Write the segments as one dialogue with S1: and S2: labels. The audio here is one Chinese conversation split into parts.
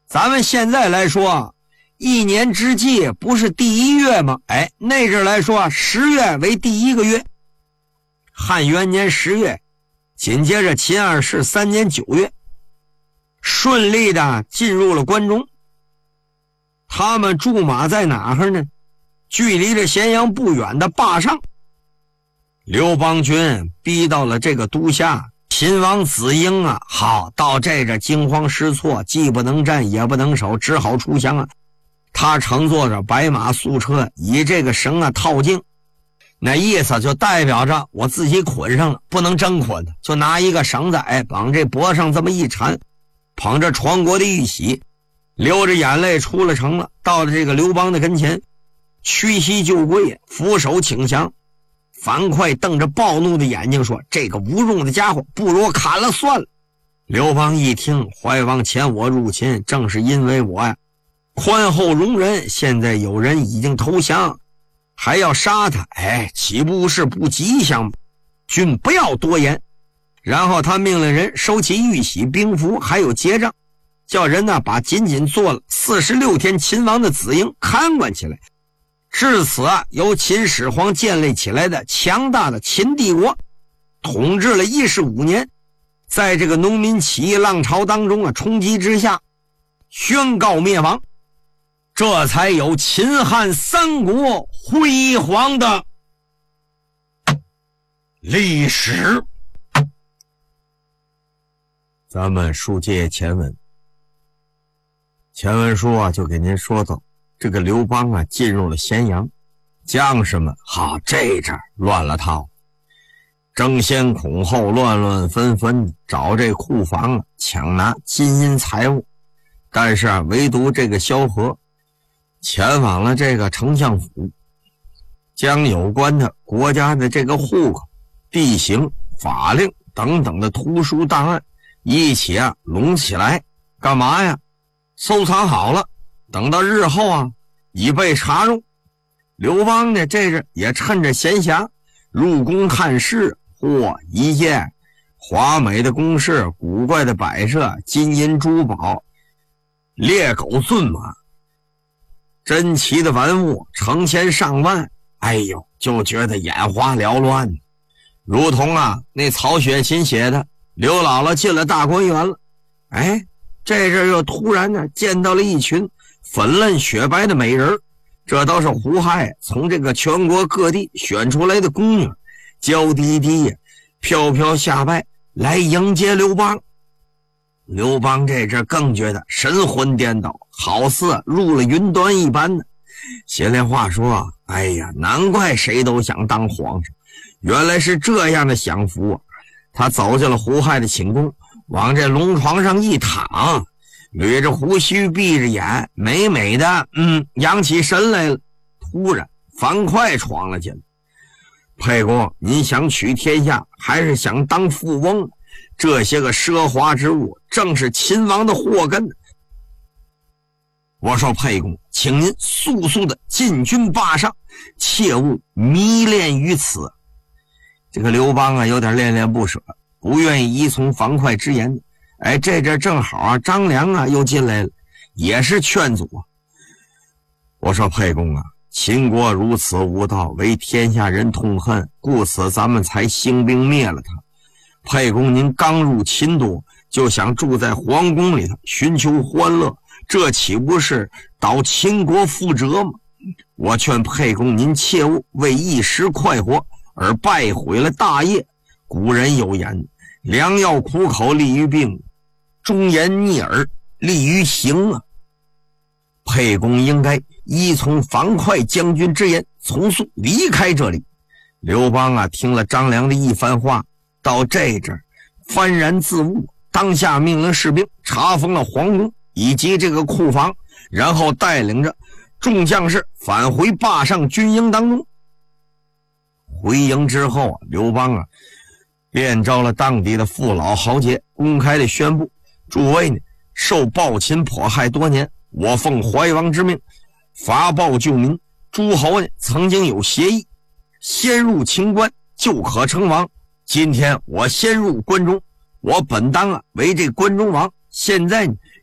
S1: 咱们现在来说，一年之计不是第一月吗？那阵来说10月为第一个月，汉元年10月，紧接着秦二世3年9月，顺利的进入了关中。他们驻马在哪儿呢？距离这咸阳不远的坝上。刘邦军逼到了这个都下，秦王子婴啊，好，到这惊慌失措，既不能战也不能守，只好出降啊。他乘坐着白马素车，以这个绳啊套颈，那意思就代表着我自己捆上了，不能真捆，就拿一个绳子绑这脖上这么一缠，捧着传国的玉玺，流着眼泪出了城了。到了这个刘邦的跟前，屈膝就跪，俯首请降。樊哙瞪着暴怒的眼睛说：“这个无用的家伙，不如我砍了算了。”刘邦一听，怀王前我入秦，正是因为我呀宽厚容人，现在有人已经投降，还要杀他，岂不是不吉祥？君不要多言。然后他命令人收起玉玺兵符，还有结账，叫人呢把仅仅做了46天秦王的子婴看管起来。至此啊，由秦始皇建立起来的强大的秦帝国统治了15年，在这个农民起义浪潮当中啊冲击之下宣告灭亡，这才有秦汉三国辉煌的历史。咱们书接前文，前文书啊就给您说到这个刘邦啊进入了咸阳，将士们好，这阵乱了套，争先恐后，乱乱纷纷找这库房啊抢拿金银财物。但是啊，唯独这个萧何前往了这个丞相府，将有关的国家的这个户口、地形、法令等等的图书档案一起啊拢起来，干嘛呀？收藏好了，等到日后啊以备查用。刘邦呢这阵也趁着闲暇入宫看事，一见华美的宫室、古怪的摆设、金银珠宝、猎狗骏马、珍奇的玩物成千上万，就觉得眼花缭乱，如同啊那曹雪芹写的刘姥姥进了大观园了。这阵又突然呢见到了一群粉嫩雪白的美人，这都是胡亥从这个全国各地选出来的宫女，娇滴滴飘飘下拜来迎接刘邦。刘邦这阵更觉得神魂颠倒，好似入了云端一般的。心里话说，难怪谁都想当皇上，原来是这样的享福啊。他走进了胡亥的寝宫，往这龙床上一躺，捋着胡须，闭着眼，美美的扬起神来了。突然樊哙闯了进来：“沛公，您想取天下还是想当富翁？这些个奢华之物正是秦王的祸根。我说沛公，请您速速的进军坝上，切勿迷恋于此。”这个刘邦啊有点恋恋不舍，不愿意依从樊哙之言。这阵正好啊张良啊又进来了，也是劝阻。我说沛公啊，秦国如此无道，为天下人痛恨，故此咱们才兴兵灭了他。沛公您刚入秦都，就想住在皇宫里头寻求欢乐，这岂不是导秦国覆辙吗？我劝沛公您切勿为一时快活而败毁了大业。古人有言，良药苦口利于病，忠言逆耳利于行啊。沛公应该依从樊哙将军之言，从速离开这里。刘邦啊听了张良的一番话，到这阵幡然自悟，当下命令士兵查封了皇宫以及这个库房，然后带领着众将士返回坝上军营当中。回营之后啊，刘邦啊便召了当地的父老豪杰，公开的宣布：诸位呢受暴秦迫害多年，我奉怀王之命伐暴救民。诸侯呢曾经有协议，先入秦关就可称王。今天我先入关中，我本当啊为这关中王，现在呢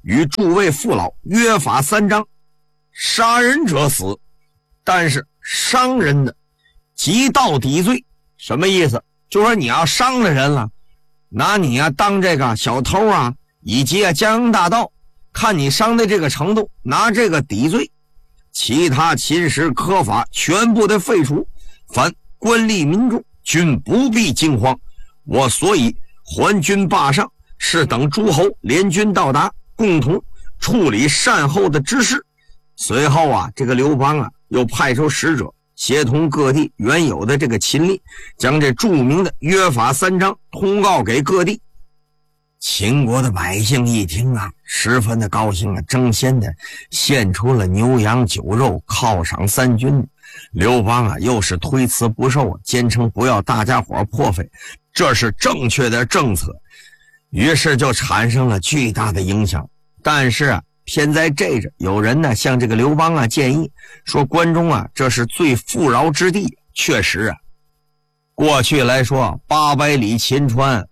S1: 与诸位父老约法3章，杀人者死，但是伤人的即到抵罪。什么意思？就说你要伤了人了，拿你当这个小偷以及江洋大盗，看你伤的这个程度，拿这个抵罪。其他秦时苛法全部的废除，凡官吏民众均不必惊慌。我所以还军罢上，是等诸侯联军到达，共同处理善后的之事。随后这个刘邦又派出使者，协同各地原有的这个秦吏，将这著名的约法3章通告给各地。秦国的百姓一听十分的高兴争先的献出了牛羊酒肉犒赏3军。刘邦又是推辞不受，坚称不要大家伙破费，这是正确的政策。于是就产生了巨大的影响。但是偏在这着，有人向这个刘邦建议说，关中这是最富饶之地。确实过去来说800里秦川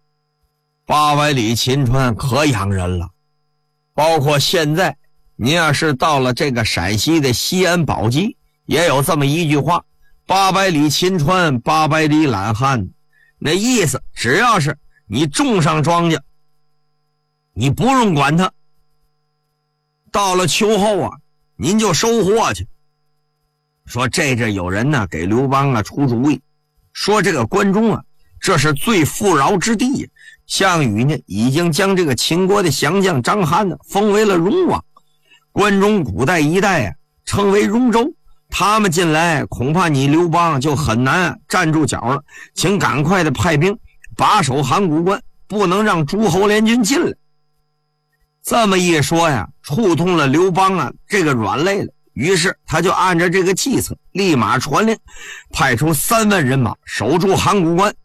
S1: 可养人了。包括现在您要是到了这个陕西的西安宝鸡，也有这么一句话：800里秦川，800里懒汉。那意思只要是你种上庄稼，你不用管它，到了秋后您就收获去。说这有人给刘邦出主意，说这个关中这是最富饶之地。项羽呢已经将这个秦国的降将张邯封为了戎王，关中古代一带称为戎州。他们进来，恐怕你刘邦就很难站住脚了，请赶快的派兵把守函谷关，不能让诸侯联军进来。这么一说触痛了刘邦这个软肋了。于是他就按照这个计策，立马传令，派出3万人马守住函谷关，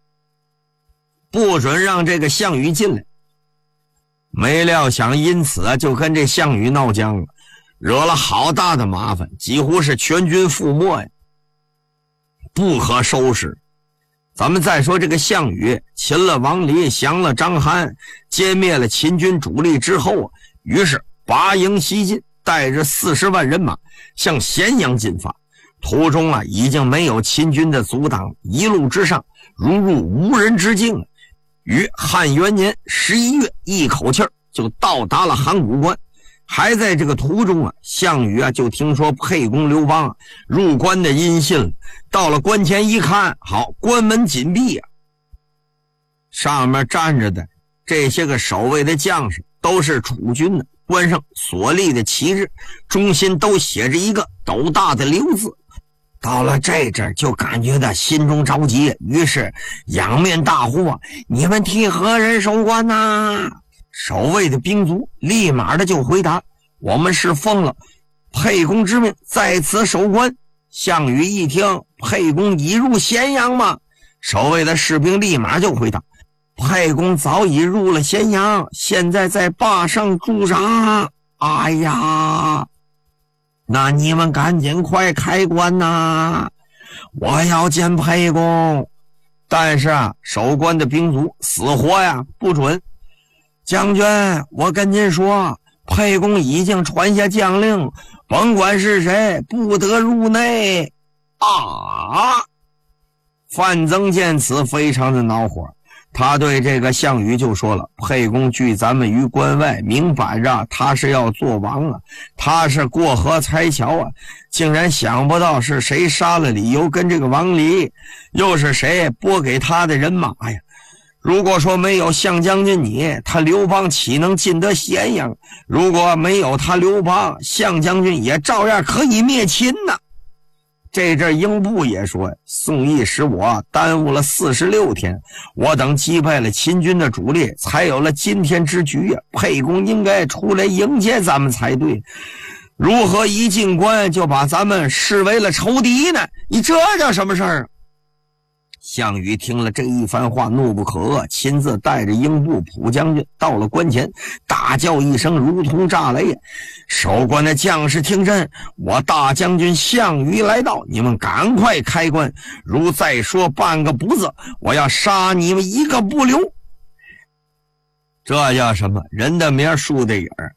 S1: 不准让这个项羽进来。没料想因此就跟这项羽闹僵了，惹了好大的麻烦，几乎是全军覆没不可收拾。咱们再说这个项羽擒了王离，降了张邯，歼灭了秦军主力之后于是拔营西进，带着40万人马向咸阳进发。途中已经没有秦军的阻挡，一路之上如入无人之境。于汉元年11月一口气就到达了函谷关。还在这个途中项羽就听说沛公刘邦入关的音信了。到了关前一看，好，关门紧闭上面站着的这些个守卫的将士都是楚军的，关上所立的旗帜，中心都写着一个斗大的刘字。到了这阵就感觉到心中着急，于是仰面大呼你们替何人守关守卫的兵卒立马的就回答：我们是奉了沛公之命在此守关。项羽一听，沛公已入咸阳吗？守卫的士兵立马就回答：沛公早已入了咸阳，现在在坝上驻扎。哎呀，那你们赶紧快开关我要见沛公。但是守关的兵卒死活不准。将军，我跟您说，沛公已经传下将令，甭管是谁不得入内范增见此非常的恼火，他对这个项羽就说了：沛公拒咱们于关外，明摆着他是要做王他是过河拆桥竟然想不到是谁杀了李由跟这个王离，又是谁拨给他的人马呀。如果说没有项将军你，他刘邦岂能进得咸阳？如果没有他刘邦，项将军也照样可以灭秦这阵英布也说，宋义使我耽误了46天，我等击败了秦军的主力，才有了今天之局沛公应该出来迎接咱们才对，如何一进关就把咱们视为了仇敌呢？你这叫什么事儿？项羽听了这一番话，怒不可遏，亲自带着英布、蒲将军到了关前，大叫一声如同炸雷。守关的将士听真，我大将军项羽来到，你们赶快开关，如再说半个不字，我要杀你们一个不留。 这叫什么？人的名树的影儿。